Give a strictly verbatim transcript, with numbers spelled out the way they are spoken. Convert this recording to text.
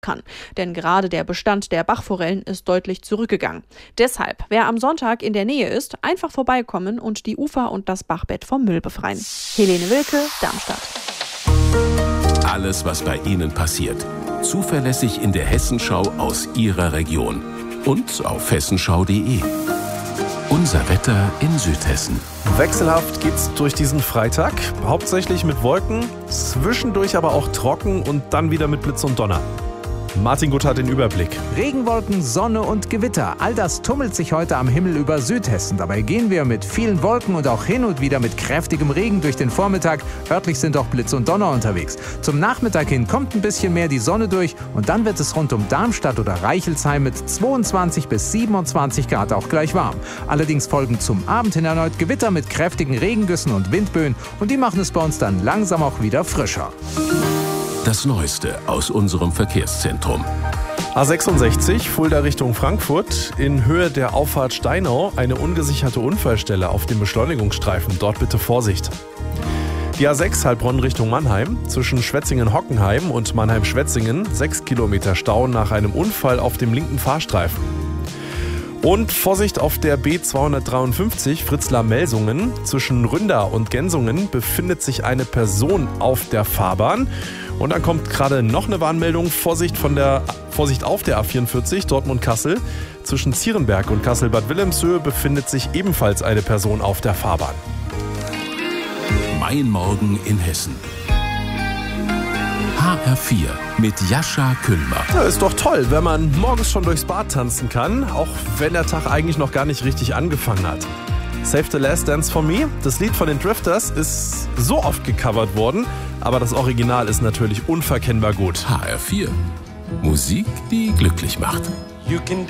kann. Denn gerade der Bestand der Bachforellen ist deutlich zurückgegangen. Deshalb, wer am Sonntag in der Nähe ist, einfach vorbeikommen und die Ufer und das Bachbett vom Müll befreien. Helene Wilke, Darmstadt. Alles, was bei Ihnen passiert. Zuverlässig in der Hessenschau aus Ihrer Region. Und auf hessenschau punkt de. Unser Wetter in Südhessen. Wechselhaft geht's durch diesen Freitag. Hauptsächlich mit Wolken, zwischendurch aber auch trocken und dann wieder mit Blitz und Donner. Martin Gutt hat den Überblick. Regenwolken, Sonne und Gewitter. All das tummelt sich heute am Himmel über Südhessen. Dabei gehen wir mit vielen Wolken und auch hin und wieder mit kräftigem Regen durch den Vormittag. Örtlich sind auch Blitz und Donner unterwegs. Zum Nachmittag hin kommt ein bisschen mehr die Sonne durch und dann wird es rund um Darmstadt oder Reichelsheim mit zweiundzwanzig bis siebenundzwanzig Grad auch gleich warm. Allerdings folgen zum Abend hin erneut Gewitter mit kräftigen Regengüssen und Windböen und die machen es bei uns dann langsam auch wieder frischer. Das Neueste aus unserem Verkehrszentrum. A sechsundsechzig, Fulda Richtung Frankfurt. In Höhe der Auffahrt Steinau eine ungesicherte Unfallstelle auf dem Beschleunigungsstreifen. Dort bitte Vorsicht. Die A sechs Heilbronn Richtung Mannheim. Zwischen Schwetzingen-Hockenheim und Mannheim-Schwetzingen. Sechs Kilometer Stau nach einem Unfall auf dem linken Fahrstreifen. Und Vorsicht auf der B zweihundertdreiundfünfzig Fritzlar-Melsungen. Zwischen Ründer und Gensungen befindet sich eine Person auf der Fahrbahn. Und dann kommt gerade noch eine Warnmeldung. Vorsicht, von der, Vorsicht auf der A vierundvierzig Dortmund-Kassel. Zwischen Zierenberg und Kassel-Bad Wilhelmshöhe befindet sich ebenfalls eine Person auf der Fahrbahn. Mein Morgen in Hessen. H R vier mit Jascha Küllmer. Ja, ist doch toll, wenn man morgens schon durchs Bad tanzen kann, auch wenn der Tag eigentlich noch gar nicht richtig angefangen hat. Save the Last Dance for Me, das Lied von den Drifters, ist so oft gecovert worden, aber das Original ist natürlich unverkennbar gut. H R vier. Musik, die glücklich macht. You can